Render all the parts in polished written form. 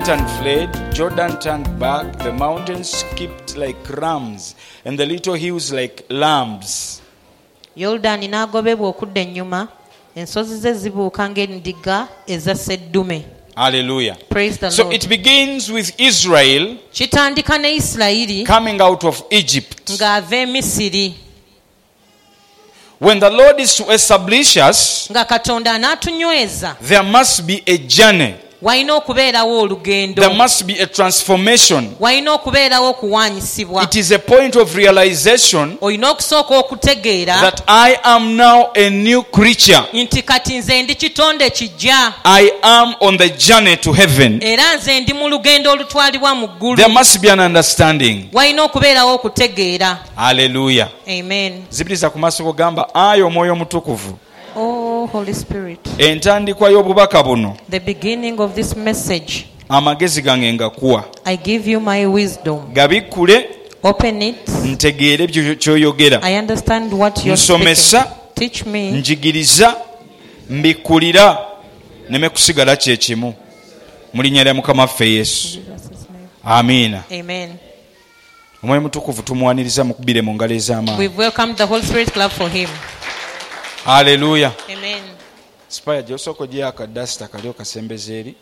Satan fled, Jordan turned back, the mountains skipped like rams, and the little hills like lambs. Yoludaani n'agobebwa okudda ennyuma, ensozi ze zibuuka ng'endiga eza sseddume. Hallelujah. Praise the So Lord. it begins with Israel Kitandika ne Isirayiri coming out of Egypt. ng'ava e Misiri. When the Lord is to establish us, Nga Katonda anaatunyweza, there must be a journey. walina okubeerawo olugendo. There must be a transformation. Walina okubeerawo okuwaanyisibwa. It is a point of realization Olina okusooka okutegeera that I am now a new creature. nti kati nze ndi kitonde kijja, I am on the journey to heaven. era nze ndi mu lugendo olutwalibwa mu ggulu. There must be an understanding. Walina okubeerawo okutegeera. Hallelujah. Amen. Zibiriza ku maaso kugamba ayi omwoyo omutukuvu. Oh, Holy Spirit. Entandikwa y'obubaka buno The beginning of this message, amagezi gange ngakuwa. I give you my wisdom. Gabikkule Open it. ntegeere ky'oyogera. I understand what you're Nsomesa, speaking. Teach me. njigiriza, mbikkulira, neme kusigala kye kimu. Mu linnya lya Mukama waffe Yesu. Amiina. Amen. Omwoyo mutukuvu tumuwaniriza mukubire mu ngalo ez'amaanyi. We've welcomed the Holy Spirit. Clap for him. Hallelujah. Amen. Spaya gyosoko gyaka dasta kalyo kasembeze eri.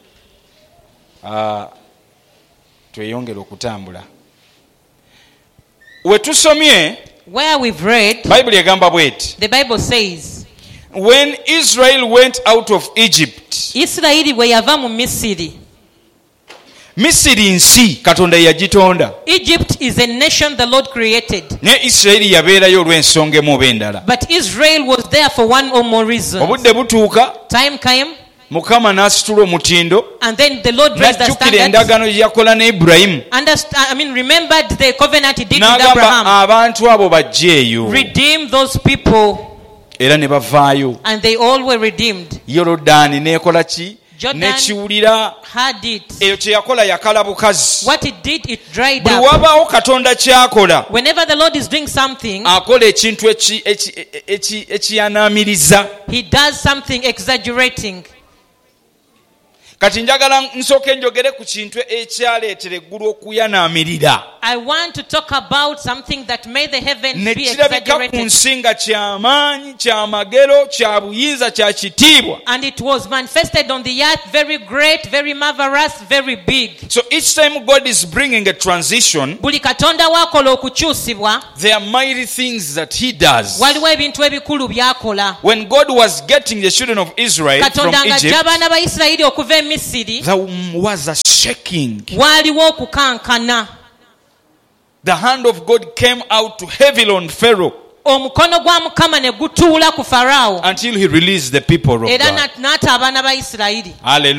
Tweyongera okutambula. We tusomye Where we've read, Bible egamba bweti. the Bible says, When Israel went out of Egypt, Isirayiri bwe yava mu Misiri. Misiri nsi Katonda yagitonda. Egypt is a nation the Lord created. Ne Israeli yabeerayo olw'ensonga emu oba endala. But Israel was there for one or more reasons. Obudde butuuka, Time came, Mukama n'asitula omutindo, and then the Lord raised the n'ajjukira standard. endagaano gye yakola ne Ibulayimu. Remembered the covenant he did with N'agamba Abraham. abantu abo bajje eyo. Redeem those people, Era ne bavaayo. and they all were redeemed. Yorodaani n'ekola ki? Jordan N'ekiwulira. had it. Eyo kye yakola yakala bukazi. What it did, it dried Buli up. wabaawo Katonda ky'akola, Whenever the Lord is doing something, akola ekintu ekiyanaamiriza. he does something exaggerating. Kati njagala nsooke njogere ku kintu ekyaleetera eggulu okuyanaamirira. I want to talk about something that made the heavens Ne be kirabika ku exaggerated. nsi nga ky'amaanyi, ky'amagero, kya buyinza, kya kitiibwa. And it was manifested on the earth, very great, very marvelous, very big. So each time God is bringing a transition, Buli Katonda wakola okukyusibwa, there are mighty things that he does. waliwo ebintu ebikulu byakola. When God was getting the children of Israel from Katonda ng'ajja Egypt, abaana ba Isirayiri okuva e Misiri, there was a shaking. waaliwo okukankana. The hand of God came out heavily on Pharaoh Omukono gwa Mukama ne gutuula ku Faraawo, until he released the people of era God. n'ata abaana ba Isirayiri. Hallelujah.